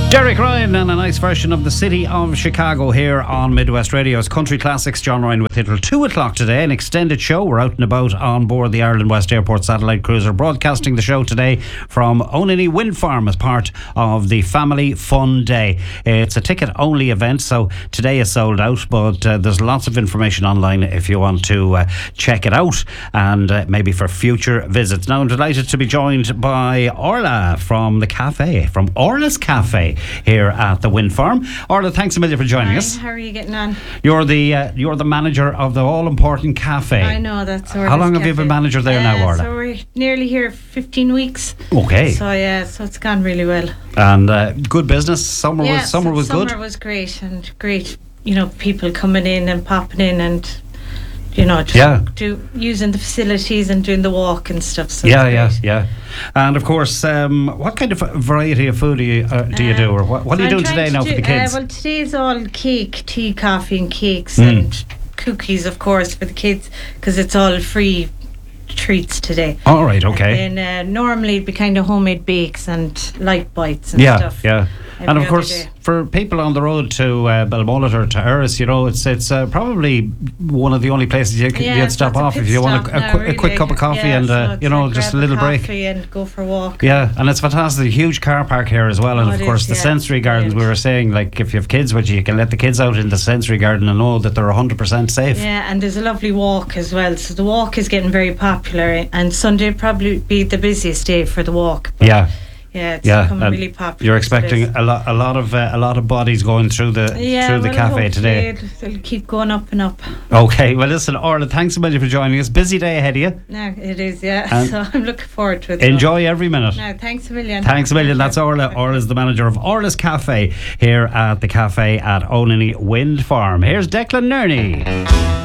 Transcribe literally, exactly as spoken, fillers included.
Derek Ryan and a nice version of the City of Chicago here on Midwest Radio's Country Classics. John Ryan with it till two o'clock today. An extended show. We're out and about on board the Ireland West Airport satellite cruiser, broadcasting the show today from Onany Wind Farm as part of the Family Fun Day. It's a ticket only event, so today is sold out, but uh, there's lots of information online if you want to uh, check it out, and uh, maybe for future visits. Now I'm delighted to be joined by Orla from the cafe, from Orla's Cafe here at the Wind Farm. Orla, thanks a million for joining Hi, us. how are you getting on? You're the uh, you're the manager of the all important cafe. I know, that's Orla's How long have Cafe. you been manager there uh, now, Orla? So we're nearly here fifteen weeks. Okay. So yeah, so it's gone really well. And uh, good business. Summer yeah, was summer so was summer good. Summer was great, and great, you know, people coming in and popping in and, you know, just Yeah. do, using the facilities and doing the walk and stuff. So Yeah, it's yeah, great. yeah. And of course, um, what kind of variety of food do you uh, do you do, or what, what So are you I'm doing trying today to now do, for the kids? Uh, well, today's all cake, tea, coffee, and cakes Mm. and cookies, of course, for the kids, because it's all free treats today. All right, okay. And then uh, normally it'd be kind of homemade bakes and light bites and Yeah, stuff. yeah. every And of other course, day. for people on the road to uh, Belmullet or to Erris, you know, it's it's uh, probably one of the only places you can Yeah, you'd so stop it's a off pit if you want stop a, a, now, qu- a really. quick cup of coffee Yeah, and so uh, it's you know, like just a grab little break. coffee and go for a walk. Yeah, and it's fantastic. A huge car park here as well, and Oh, of it course is, the yeah, sensory it's gardens. We brilliant. were saying, like, if you have kids with you, you can let the kids out in the sensory garden and know that they're one hundred percent safe. Yeah, and there's a lovely walk as well. So the walk is getting very popular, and Sunday probably be the busiest day for the walk. Yeah. Yeah, it's Yeah, becoming and really popular. you're this expecting place. a lot, a lot of, uh, a lot of bodies going through the yeah, through the well, cafe hopefully today. It'll, it'll keep going up and up. Okay, well, listen, Orla, thanks a million for joining us. Busy day ahead of you. No, it is, yeah. And so I'm looking forward to it. Enjoy every minute. No, thanks a million. Thanks a million. That's Orla. Orla's the manager of Orla's Cafe here at the cafe at Onany Wind Farm. Here's Declan Nerney.